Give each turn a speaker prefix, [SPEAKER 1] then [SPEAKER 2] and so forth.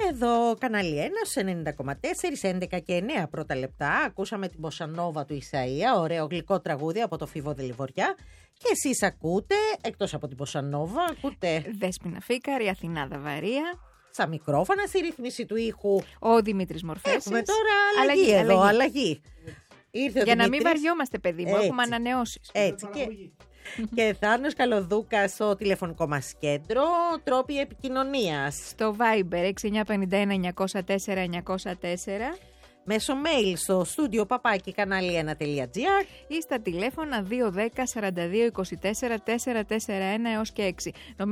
[SPEAKER 1] εδώ κανάλι 1 σε 90,4, 11 και 9 πρώτα λεπτά. Ακούσαμε την Μποσανόβα του Ισαΐα, ωραίο γλυκό τραγούδι από το Φίβο Δελιβοριά. Και εσείς ακούτε, εκτός από την Μποσανόβα, ακούτε
[SPEAKER 2] Δέσποινα Φίκαρη, Αθηνά Δαβαρία.
[SPEAKER 1] στα μικρόφωνα, στη ρύθμιση του ήχου
[SPEAKER 2] Ο Δημήτρης Μορφέσης.
[SPEAKER 1] έχουμε τώρα αλλαγή εδώ, αλλαγή. Ήρθε ο
[SPEAKER 2] Για να μην
[SPEAKER 1] Δημήτρης.
[SPEAKER 2] βαριόμαστε, παιδί μου, έχουμε ανανεώσεις.
[SPEAKER 1] Έτσι και Θάνος Καλοδούκας στο τηλεφωνικό μας κέντρο, τρόποι επικοινωνίας.
[SPEAKER 2] Στο Viber 6951 904 904
[SPEAKER 1] Μέσω mail στο studio papaki-canali1.gr
[SPEAKER 2] ή στα τηλέφωνα 210 42 24 441 έως και 6.